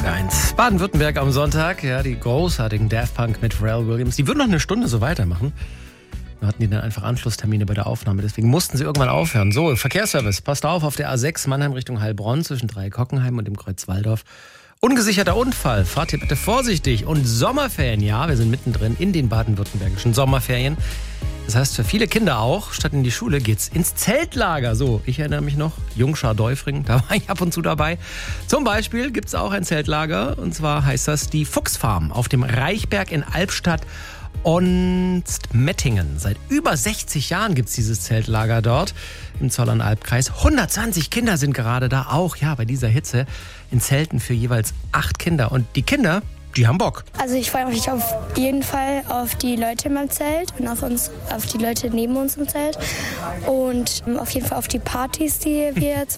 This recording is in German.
1. Baden-Württemberg am Sonntag. Ja, die großartigen Daft Punk mit Pharrell Williams. Die würden noch eine Stunde so weitermachen. Da hatten die dann einfach Anschlusstermine bei der Aufnahme. Deswegen mussten sie irgendwann aufhören. So, Verkehrsservice. Passt auf der A6 Mannheim Richtung Heilbronn zwischen Dreieck-Hockenheim und dem Kreuz Walldorf. Ungesicherter Unfall. Fahrt hier bitte vorsichtig. Und Sommerferien. Ja, wir sind mittendrin in den baden-württembergischen Sommerferien. Das heißt, für viele Kinder auch, statt in die Schule geht's ins Zeltlager. So, ich erinnere mich noch, Jungschar-Deufring, da war ich ab und zu dabei. Zum Beispiel gibt's auch ein Zeltlager, und zwar heißt das die Fuchsfarm auf dem Reichberg in Albstadt und Mettingen. Seit über 60 Jahren gibt's dieses Zeltlager dort im Zollernalbkreis. 120 Kinder sind gerade da, auch ja bei dieser Hitze, in Zelten für jeweils 8 Kinder. Und die Kinder, die haben Bock. Also ich freue mich auf jeden Fall auf die Leute in meinem Zelt und auf die Leute neben uns im Zelt und auf jeden Fall auf die Partys, die wir jetzt